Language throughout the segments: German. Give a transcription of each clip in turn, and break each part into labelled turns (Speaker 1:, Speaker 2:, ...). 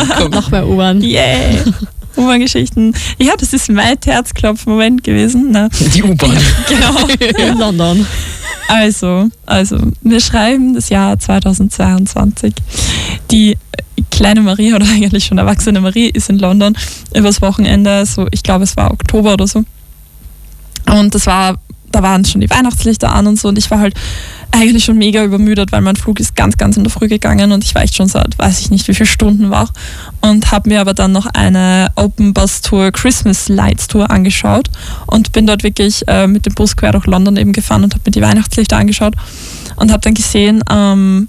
Speaker 1: Noch mehr U-Bahn.
Speaker 2: Yeah. U-Bahn-Geschichten. Ja, das ist mein Herzklopf-Moment gewesen. Na.
Speaker 3: Die U-Bahn.
Speaker 2: Genau.
Speaker 1: In London.
Speaker 2: Also, wir schreiben das Jahr 2022. Die kleine Marie oder eigentlich schon erwachsene Marie ist in London übers Wochenende, so ich glaube es war Oktober oder so. Und da waren schon die Weihnachtslichter an und so und ich war halt eigentlich schon mega übermüdet, weil mein Flug ist ganz, ganz in der Früh gegangen und ich war echt schon seit, weiß ich nicht, wie viele Stunden wach und habe mir aber dann noch eine Open Bus Tour Christmas Lights Tour angeschaut und bin dort wirklich mit dem Bus quer durch London eben gefahren und habe mir die Weihnachtslichter angeschaut und habe dann gesehen, am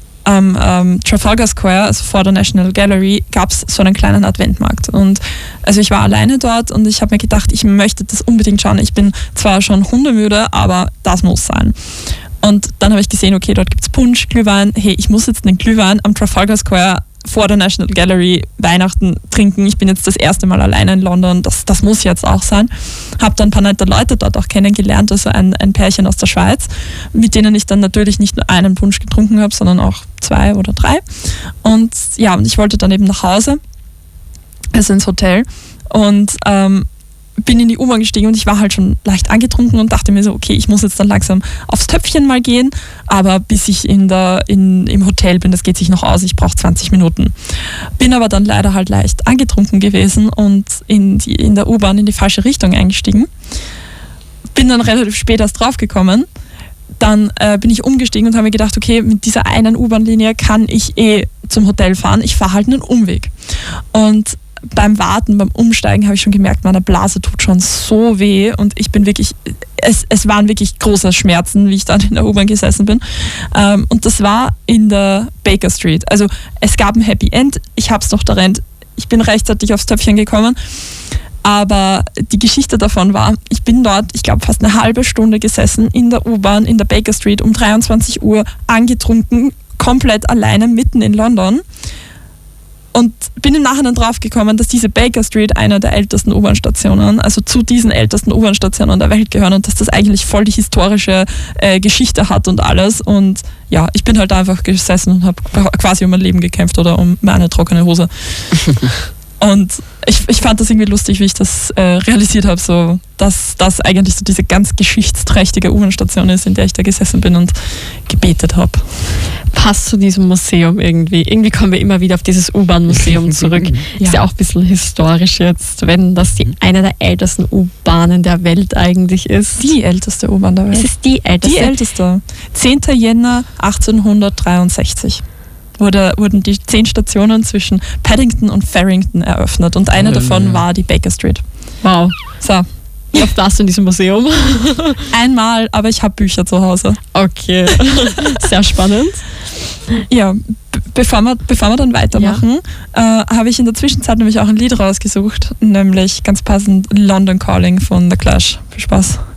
Speaker 2: Trafalgar Square, also vor der National Gallery, gab es so einen kleinen Adventmarkt. Und also ich war alleine dort und ich habe mir gedacht, ich möchte das unbedingt schauen. Ich bin zwar schon hundemüde, aber das muss sein. Und dann habe ich gesehen, okay, dort gibt es Punsch, Glühwein. Hey, ich muss jetzt einen Glühwein am Trafalgar Square vor der National Gallery Weihnachten trinken. Ich bin jetzt das erste Mal alleine in London. Das muss jetzt auch sein. Habe dann ein paar nette Leute dort auch kennengelernt, also ein Pärchen aus der Schweiz, mit denen ich dann natürlich nicht nur einen Punsch getrunken habe, sondern auch 2 oder 3. Und ja, und ich wollte dann eben nach Hause, also ins Hotel und bin in die U-Bahn gestiegen und ich war halt schon leicht angetrunken und dachte mir so, okay, ich muss jetzt dann langsam aufs Töpfchen mal gehen, aber bis ich im Hotel bin, das geht sich noch aus, ich brauche 20 Minuten. Bin aber dann leider halt leicht angetrunken gewesen und in der U-Bahn in die falsche Richtung eingestiegen. Bin dann relativ spät erst draufgekommen. Dann bin ich umgestiegen und habe mir gedacht, okay, mit dieser einen U-Bahn-Linie kann ich zum Hotel fahren, ich fahre halt einen Umweg. Und beim Warten, beim Umsteigen habe ich schon gemerkt, meine Blase tut schon so weh und ich bin wirklich, es waren wirklich große Schmerzen, wie ich dann in der U-Bahn gesessen bin. Und das war in der Baker Street. Also es gab ein Happy End, ich habe es noch verrennt, ich bin rechtzeitig aufs Töpfchen gekommen. Aber die Geschichte davon war, ich bin dort, ich glaube, fast eine halbe Stunde gesessen in der U-Bahn, in der Baker Street um 23 Uhr, angetrunken, komplett alleine, mitten in London. Und bin im Nachhinein draufgekommen, dass diese Baker Street einer der ältesten U-Bahn-Stationen, also zu diesen ältesten U-Bahn-Stationen der Welt gehören und dass das eigentlich voll die historische Geschichte hat und alles. Und ja, ich bin halt einfach gesessen und habe quasi um mein Leben gekämpft oder um meine trockene Hose. Und ich fand das irgendwie lustig, wie ich das realisiert habe, so, dass das eigentlich so diese ganz geschichtsträchtige U-Bahn-Station ist, in der ich da gesessen bin und gebetet habe.
Speaker 1: Passt zu diesem Museum irgendwie. Irgendwie kommen wir immer wieder auf dieses U-Bahn-Museum zurück. Ja. Ist ja auch ein bisschen historisch jetzt, wenn das eine der ältesten U-Bahnen der Welt eigentlich ist.
Speaker 2: Die älteste U-Bahn der Welt.
Speaker 1: Es ist die älteste.
Speaker 2: Die älteste. 10. Jänner 1863. Wurden die 10 Stationen zwischen Paddington und Farringdon eröffnet und eine davon war die Baker Street.
Speaker 1: Wow.
Speaker 2: So.
Speaker 1: Wie oft warst du in diesem Museum?
Speaker 2: Einmal, aber ich habe Bücher zu Hause.
Speaker 1: Okay, sehr spannend.
Speaker 2: Ja, bevor wir dann weitermachen, habe ich in der Zwischenzeit nämlich auch ein Lied rausgesucht, nämlich ganz passend London Calling von The Clash. Viel Spaß.